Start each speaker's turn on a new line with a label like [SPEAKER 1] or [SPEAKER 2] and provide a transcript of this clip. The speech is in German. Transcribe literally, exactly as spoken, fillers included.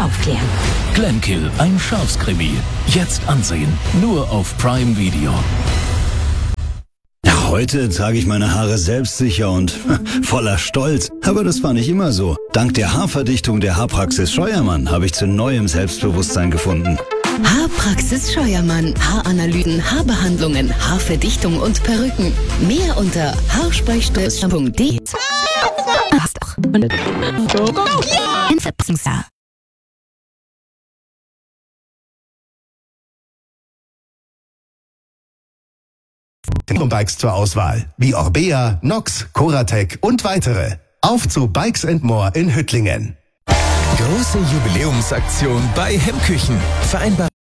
[SPEAKER 1] aufklären.
[SPEAKER 2] Glenkill, ein Schafskrimi. Jetzt ansehen, nur auf Prime Video.
[SPEAKER 3] Heute trage ich meine Haare selbstsicher und voller Stolz. Aber das war nicht immer so. Dank der Haarverdichtung der Haarpraxis Scheuermann habe ich zu neuem Selbstbewusstsein gefunden.
[SPEAKER 4] Haarpraxis Scheuermann. Haaranalysen, Haarbehandlungen, Haarverdichtung und Perücken. Mehr unter haarsprechstöß punkt de.
[SPEAKER 5] Bikes zur Auswahl, wie Orbea, Nox, Coratec und weitere. Auf zu Bikes and More in Hüttlingen.
[SPEAKER 6] Große Jubiläumsaktion bei Hemmküchen. Vereinbar